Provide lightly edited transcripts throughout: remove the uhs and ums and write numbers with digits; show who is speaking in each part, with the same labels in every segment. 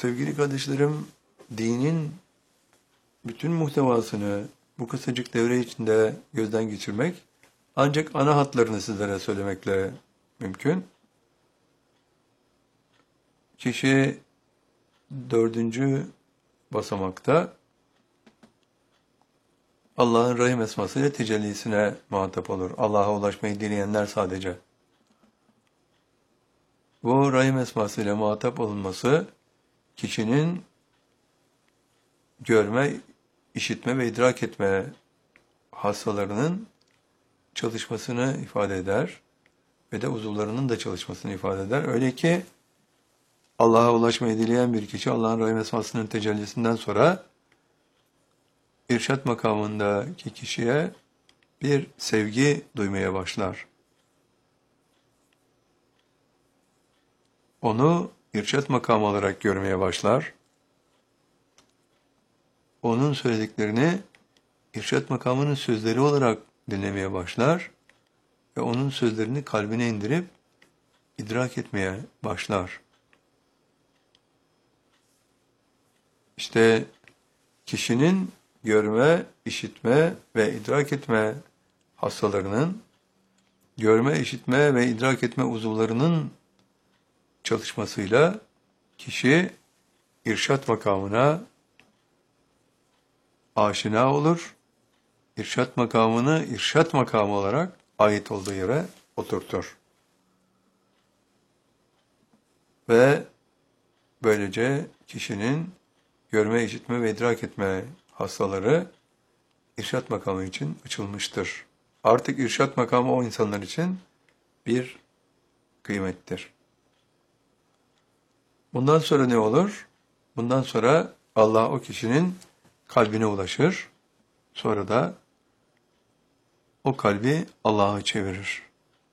Speaker 1: Sevgili kardeşlerim, dinin bütün muhtevasını bu kısacık devre içinde gözden geçirmek ancak ana hatlarını sizlere söylemekle mümkün. Kişi dördüncü basamakta Allah'ın Rahim esmasıyla tecellisine muhatap olur. Allah'a ulaşmayı dileyenler sadece. Bu Rahim esmasıyla muhatap olunması kişinin görme, işitme ve idrak etme hassalarının çalışmasını ifade eder ve de uzuvlarının da çalışmasını ifade eder. Öyle ki Allah'a ulaşmayı dileyen bir kişi Allah'ın Rahim esmasının tecellisinden sonra irşat makamındaki kişiye bir sevgi duymaya başlar. Onu irşat makamı olarak görmeye başlar. Onun söylediklerini irşat makamının sözleri olarak dinlemeye başlar ve onun sözlerini kalbine indirip idrak etmeye başlar. İşte kişinin görme, işitme ve idrak etme hassalarının, görme, işitme ve idrak etme uzuvlarının çalışmasıyla kişi irşat makamına aşina olur. İrşat makamını irşat makamı olarak ait olduğu yere oturtur. Ve böylece kişinin görme, işitme ve idrak etme hassaları irşat makamı için açılmıştır. Artık irşat makamı o insanlar için bir kıymettir. Bundan sonra ne olur? Bundan sonra Allah o kişinin kalbine ulaşır. Sonra da o kalbi Allah'a çevirir.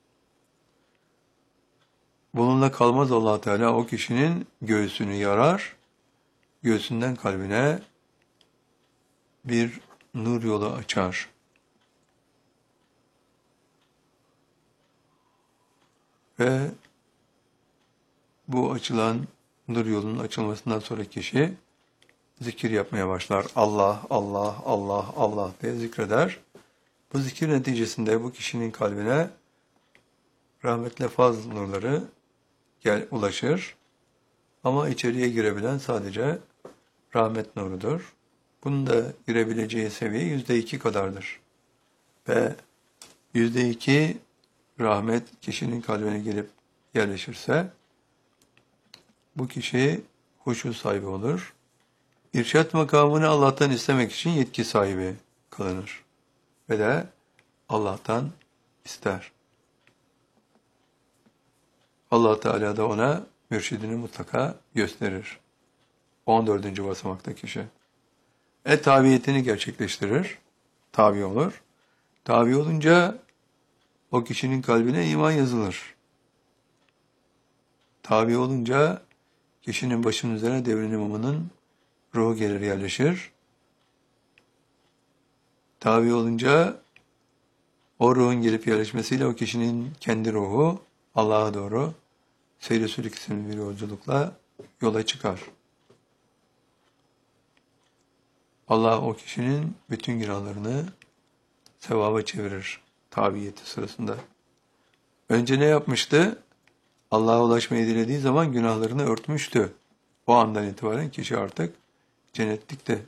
Speaker 1: Bununla kalmaz Allah Teala o kişinin göğsünü yarar. Göğsünden kalbine bir nur yolu açar. Ve bu açılan nur yolunun açılmasından sonra kişi zikir yapmaya başlar. Allah, Allah, Allah, Allah diye zikreder. Bu zikir neticesinde bu kişinin kalbine rahmetle fazl nurları ulaşır. Ama içeriye girebilen sadece rahmet nurudur. Bunun da girebileceği seviye %2 kadardır. Ve %2 rahmet kişinin kalbine girip yerleşirse bu kişi huşu sahibi olur. İrşat makamını Allah'tan istemek için yetki sahibi kılınır. Ve de Allah'tan ister. Allah Teala da ona mürşidini mutlaka gösterir. 14. basamakta kişi. Tabiyetini gerçekleştirir. Tabi olur. Tabi olunca o kişinin kalbine iman yazılır. Tabi olunca kişinin başının üzerine devrin imamının ruhu gelir yerleşir. Tabi olunca o ruhun gelip yerleşmesiyle o kişinin kendi ruhu Allah'a doğru seyr-i sülük isimli bir yolculukla yola çıkar. Allah o kişinin bütün günahlarını sevaba çevirir tabiyeti sırasında. Önce ne yapmıştı? Allah'a ulaşmayı dilediği zaman günahlarını örtmüştü. O andan itibaren kişi artık cennetlikte.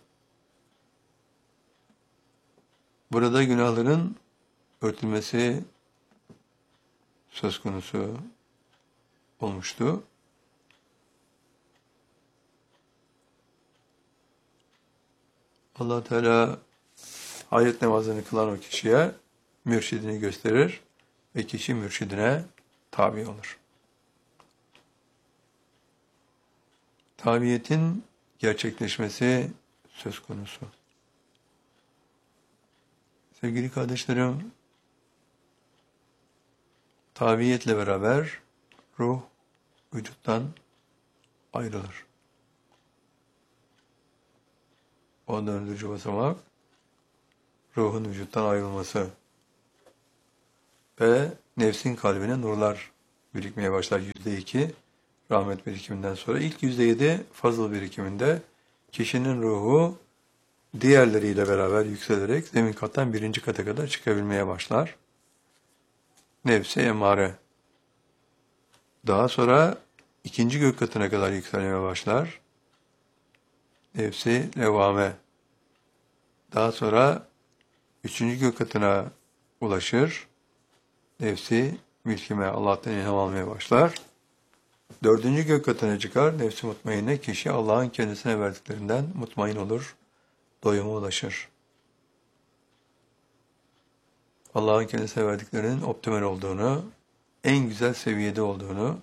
Speaker 1: Burada günahların örtülmesi söz konusu olmuştu. Allah Teala hayret namazını kılan o kişiye mürşidini gösterir ve kişi mürşidine tabi olur. Tabiyetin gerçekleşmesi söz konusu. Sevgili kardeşlerim, tabiyetle beraber ruh vücuttan ayrılır. 14. basamak, ruhun vücuttan ayrılması ve nefsin kalbine nurlar birikmeye başlar. %2 rahmet birikiminden sonra. İlk %7 fazıl birikiminde kişinin ruhu diğerleriyle beraber yükselerek zemin kattan birinci kata kadar çıkabilmeye başlar. Nefsi emare. Daha sonra ikinci gök katına kadar yükselmeye başlar. Nefsi levvame. Daha sonra üçüncü gök katına ulaşır. Nefsi mülkime, Allah'tan ilham almaya başlar. Dördüncü gök katına çıkar. Nefsi mutmainne, kişi Allah'ın kendisine verdiklerinden mutmain olur. Doyuma ulaşır. Allah'ın kendisine verdiklerinin optimal olduğunu, en güzel seviyede olduğunu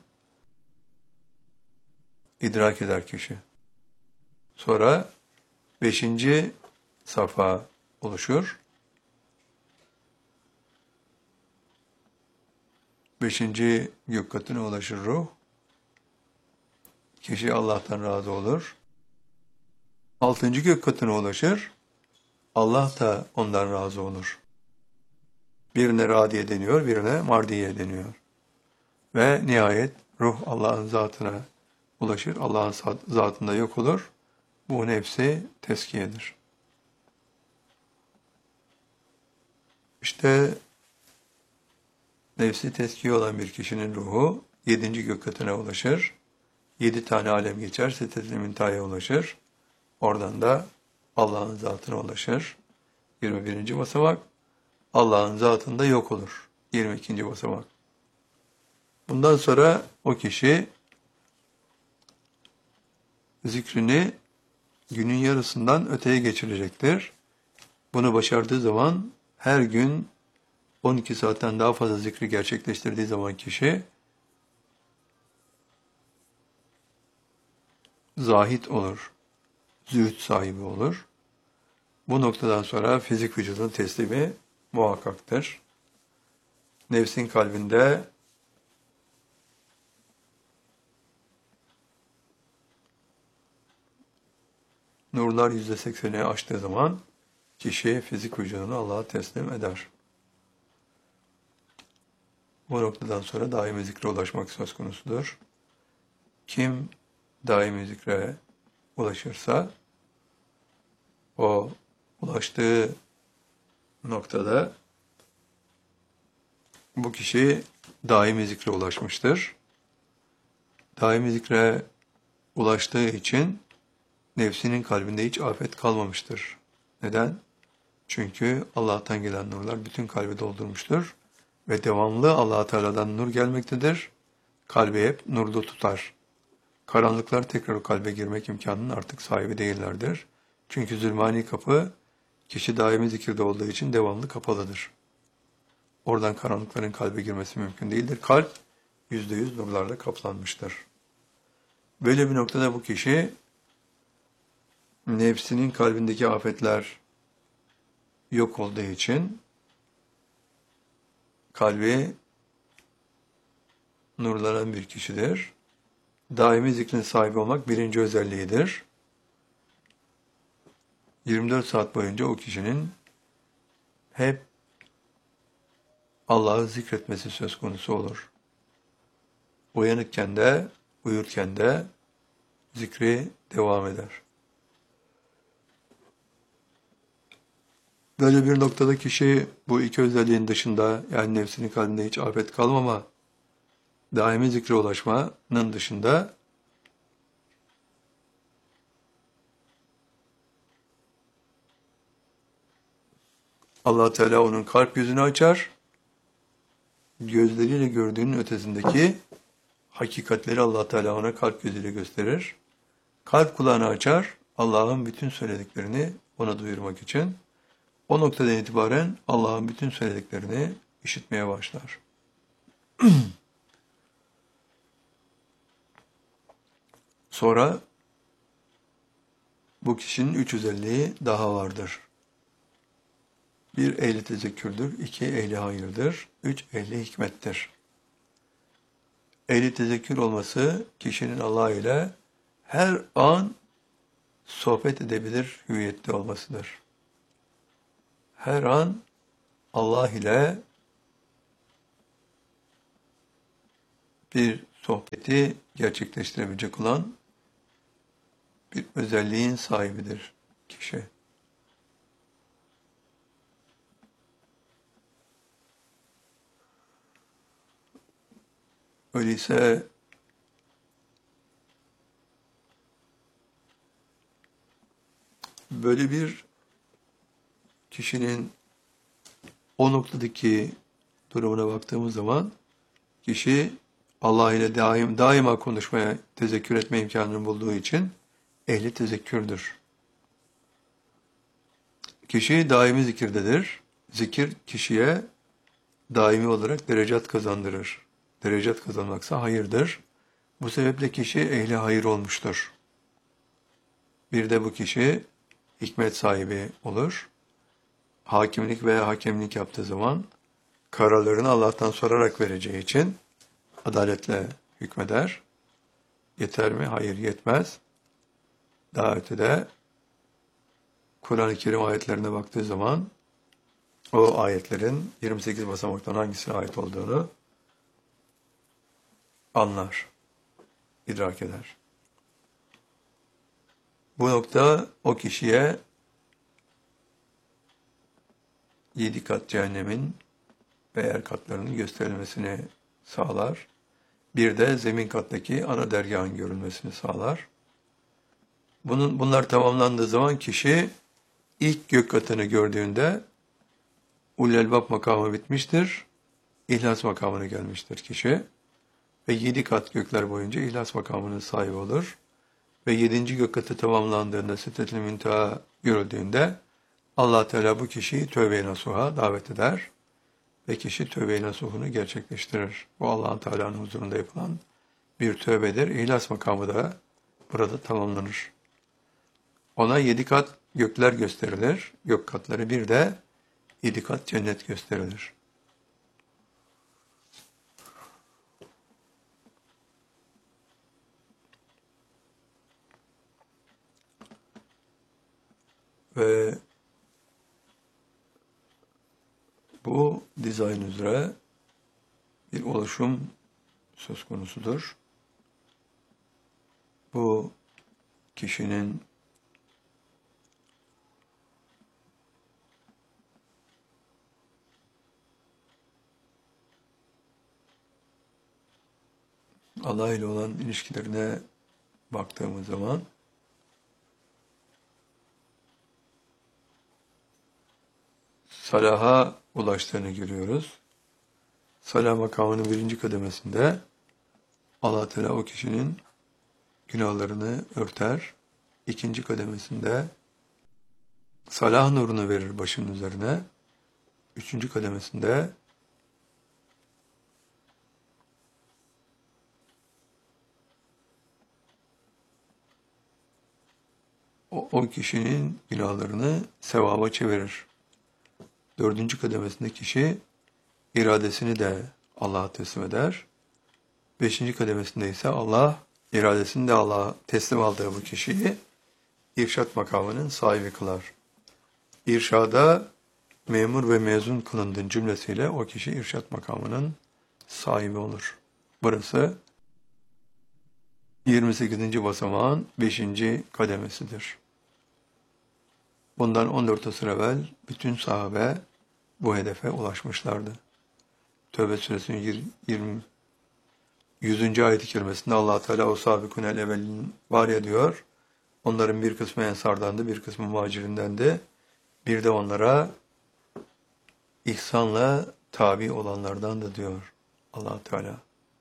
Speaker 1: idrak eder kişi. Sonra beşinci safa oluşur. Beşinci gök katına ulaşır ruh. Kişi Allah'tan razı olur. Altıncı gök katına ulaşır. Allah da ondan razı olur. Birine radiye deniyor, birine mardiye deniyor. Ve nihayet ruh Allah'ın zatına ulaşır. Allah'ın zatında yok olur. Bu nefsi teskiyedir. İşte nefsi teskiye olan bir kişinin ruhu 7. gök katına ulaşır. 7 tane alem geçer, Sitet-i Münteha'ya ulaşır. Oradan da Allah'ın zatına ulaşır. 21. basamak. Allah'ın zatında yok olur. 22. basamak. Bundan sonra o kişi zikrini günün yarısından öteye geçirecektir. Bunu başardığı zaman her gün 12 saatten daha fazla zikri gerçekleştirdiği zaman kişi zahit olur, zühd sahibi olur. Bu noktadan sonra fizik vücudun teslimi muhakkaktır. Nefsin kalbinde nurlar %80'i aştığı zaman kişi fizik vücudunu Allah'a teslim eder. Bu noktadan sonra daimi zikre ulaşmak söz konusudur. Kim daimi zikre ulaşırsa o ulaştığı noktada bu kişi daimi zikre ulaşmıştır. Daimi zikre ulaştığı için nefsinin kalbinde hiç afet kalmamıştır. Neden? Çünkü Allah'tan gelen nurlar bütün kalbi doldurmuştur ve devamlı Allah Teala'dan nur gelmektedir. Kalbi hep nurlu tutar. Karanlıklar tekrar o kalbe girmek imkanının artık sahibi değillerdir. Çünkü zulmani kapı kişi daimi zikirde olduğu için devamlı kapalıdır. Oradan karanlıkların kalbe girmesi mümkün değildir. Kalp %100 nurlarla kaplanmıştır. Böyle bir noktada bu kişi nefsinin kalbindeki afetler yok olduğu için kalbi nurlanan bir kişidir. Daimi zikrin sahibi olmak birinci özelliğidir. 24 saat boyunca o kişinin hep Allah'ı zikretmesi söz konusu olur. Uyanıkken de, uyurken de zikri devam eder. Böyle bir noktada kişi bu iki özelliğin dışında, yani nefsinin kalbinde hiç afet kalmama, daimi zikre ulaşmanın dışında Allah Teala onun kalp yüzünü açar, gözleriyle gördüğünün ötesindeki hakikatleri Allah Teala ona kalp gözüyle gösterir. Kalp kulağını açar, Allah'ın bütün söylediklerini ona duyurmak için. O noktadan itibaren Allah'ın bütün söylediklerini işitmeye başlar. Sonra bu kişinin 3 özelliği daha vardır. 1 ehli tezekkürdür, 2 ehli hayırdır, 3 ehli hikmettir. Ehli tezekkür olması kişinin Allah ile her an sohbet edebilir hüviyette olmasıdır. Her an Allah ile bir sohbeti gerçekleştirebilecek olan bir özelliğin sahibidir kişi. Öyleyse böyle bir kişinin o noktadaki durumuna baktığımız zaman kişi Allah ile daima konuşmaya, tezekkür etme imkanını bulduğu için ehli tezekkürdür. Kişi daimi zikirdedir. Zikir kişiye daimi olarak derecat kazandırır. Derecat kazanmaksa hayırdır. Bu sebeple kişi ehli hayır olmuştur. Bir de bu kişi hikmet sahibi olur. Hakimlik veya hakemlik yaptığı zaman kararlarını Allah'tan sorarak vereceği için adaletle hükmeder. Yeter mi? Hayır, yetmez. Daha ötede Kur'an-ı Kerim ayetlerine baktığı zaman o ayetlerin 28 basamaktan hangisine ait olduğunu anlar, idrak eder. Bu nokta o kişiye 7 kat cehennemin ve yer katlarının gösterilmesini sağlar. Bir de zemin kattaki ana dergahın görülmesini sağlar. Bunlar tamamlandığı zaman kişi ilk gök katını gördüğünde Ulul-Elbab makamı bitmiştir. İhlas makamına gelmiştir kişi. Ve 7 kat gökler boyunca ihlas makamının sahibi olur. Ve 7. gök katı tamamlandığında, Sidretül Münteha görüldüğünde Allah Teala bu kişiyi tövbe-i nasuha davet eder. Ve kişi tövbe-i nasuhunu gerçekleştirir. Bu Allah Teala'nın huzurunda yapılan bir tövbedir. İhlas makamı da burada tamamlanır. Ona 7 kat gökler gösterilir. Gök katları, bir de 7 kat cennet gösterilir. Ve bu dizayn üzere bir oluşum söz konusudur. Bu kişinin Allah ile olan ilişkilerine baktığımız zaman salaha ulaştığını görüyoruz. Salah makamının 1. kademesinde Allah Teala o kişinin günahlarını örter. 2. kademesinde salah nurunu verir başının üzerine. 3. kademesinde o kişinin günahlarını sevaba çevirir. 4. kademesinde kişi iradesini de Allah'a teslim eder. 5. kademesinde ise Allah iradesini de Allah'a teslim aldığı bu kişiyi irşat makamının sahibi kılar. İrşada memur ve mezun kılındığın cümlesiyle o kişi irşat makamının sahibi olur. Burası 28. basamağın 5. kademesidir. Bundan 14 asır evvel bütün sahabe bu hedefe ulaşmışlardı. Tövbe suresinin 100. ayet-i kerimesinde Allah Teala o sabikunel evvelin var ya diyor. Onların bir kısmı ensardandı, bir kısmı muhacirindendi. Bir de onlara ihsanla tabi olanlardandı diyor Allah Teala.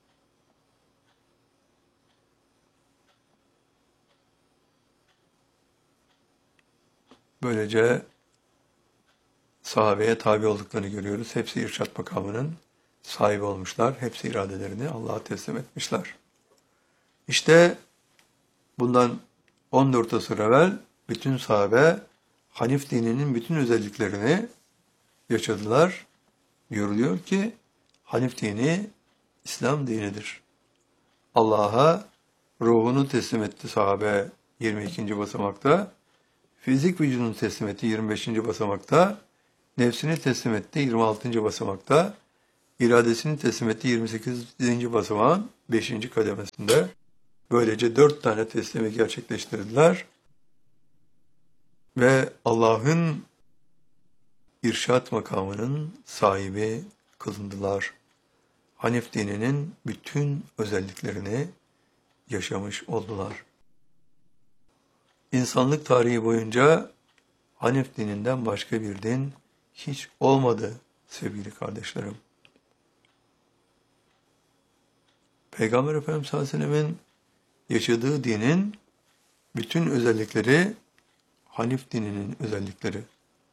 Speaker 1: Böylece sahabeye tabi olduklarını görüyoruz. Hepsi irşat makamının sahibi olmuşlar. Hepsi iradelerini Allah'a teslim etmişler. İşte bundan 14 asır evvel bütün sahabe Hanif dininin bütün özelliklerini yaşadılar. Görülüyor ki Hanif dini İslam dinidir. Allah'a ruhunu teslim etti sahabe 22. basamakta. Fizik vücudunu teslim etti 25. basamakta. Nefsini teslim etti 26. basamakta. iradesini teslim ettiği 28. basamağın 5. kademesinde. Böylece 4 tane teslimi gerçekleştirdiler ve Allah'ın irşat makamının sahibi kılındılar. Hanif dininin bütün özelliklerini yaşamış oldular. İnsanlık tarihi boyunca Hanif dininden başka bir din hiç olmadı sevgili kardeşlerim. Peygamber Efendimiz sallallahu aleyhi ve sellemin yaşadığı dinin bütün özellikleri Hanif dininin özellikleri.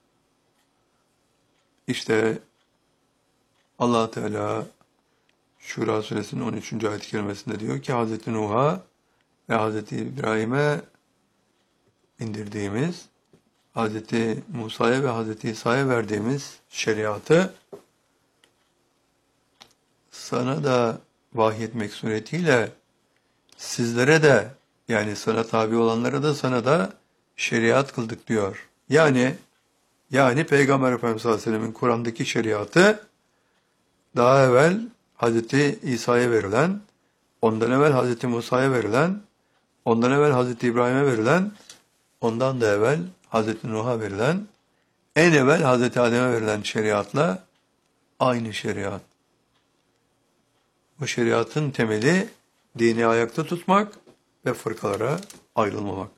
Speaker 1: İşte Allah Teala Şura suresinin 13. ayet-i kerimesinde diyor ki Hz. Nuh'a ve Hz. İbrahim'e indirdiğimiz, Hz. Musa'ya ve Hz. İsa'ya verdiğimiz şeriatı sana da vahyetmek suretiyle sizlere de, yani sana tabi olanlara da sana da şeriat kıldık diyor. Yani Peygamber Efendimiz sallallahu aleyhi ve sellemin Kur'an'daki şeriatı daha evvel Hz. İsa'ya verilen, ondan evvel Hz. Musa'ya verilen, ondan evvel Hz. İbrahim'e verilen, ondan da evvel Hz. Nuh'a verilen, en evvel Hz. Adem'e verilen şeriatla aynı şeriat. Bu şeriatın temeli dini ayakta tutmak ve fırkalara ayrılmamak.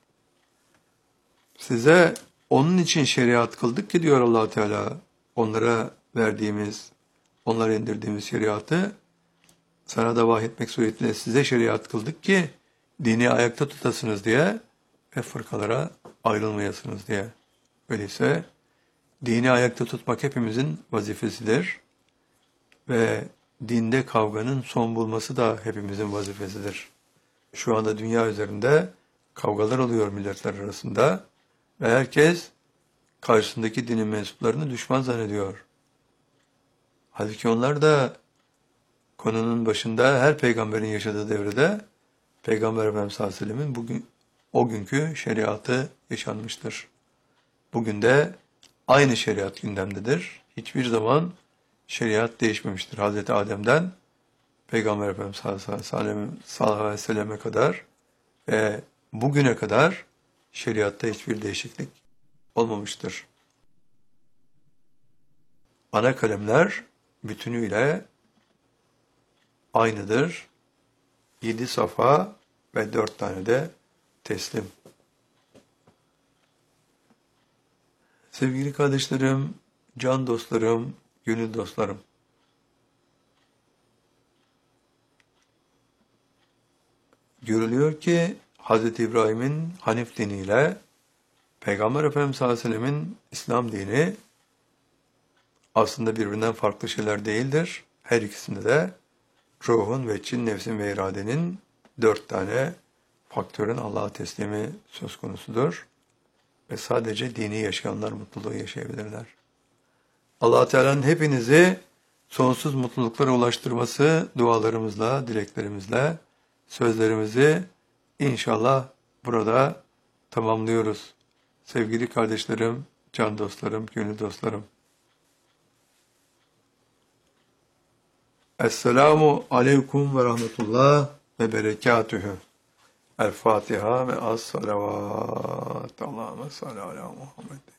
Speaker 1: Size onun için şeriat kıldık ki diyor Allah Teala, onlara verdiğimiz, onlara indirdiğimiz şeriatı sana da vahyetmek suretiyle size şeriat kıldık ki dini ayakta tutasınız diye ve fırkalara ayrılmayasınız diye. Öyleyse dini ayakta tutmak hepimizin vazifesidir ve dinde kavganın son bulması da hepimizin vazifesidir. Şu anda dünya üzerinde kavgalar oluyor milletler arasında ve herkes karşısındaki dinin mensuplarını düşman zannediyor. Halbuki onlar da konunun başında her peygamberin yaşadığı devrede Peygamber Efendimiz sallallahu aleyhi ve sellemin o günkü şeriatı yaşanmıştır. Bugün de aynı şeriat gündemdedir. Hiçbir zaman şeriat değişmemiştir. Hazreti Adem'den Peygamber Efendimiz sallallahu aleyhi ve selleme kadar ve bugüne kadar şeriatta hiçbir değişiklik olmamıştır. Ana kalemler bütünüyle aynıdır. 7 safa ve 4 tane de teslim. Sevgili kardeşlerim, can dostlarım, gönül dostlarım. Görülüyor ki Hz. İbrahim'in Hanif diniyle Peygamber Efendimiz sallallahu aleyhi ve sellemin İslam dini aslında birbirinden farklı şeyler değildir. Her ikisinde de ruhun, veçin, nefsin ve iradenin 4 tane faktörün Allah'a teslimi söz konusudur. Ve sadece dini yaşayanlar mutluluğu yaşayabilirler. Allah Teala'nın hepinizi sonsuz mutluluklara ulaştırması dualarımızla, dileklerimizle, sözlerimizi inşallah burada tamamlıyoruz. Sevgili kardeşlerim, can dostlarım, gönül dostlarım. Esselamu aleyküm ve rahmetullah ve berekatühü. El Fatiha ve as-salavat. Allahümme salli ala Muhammed.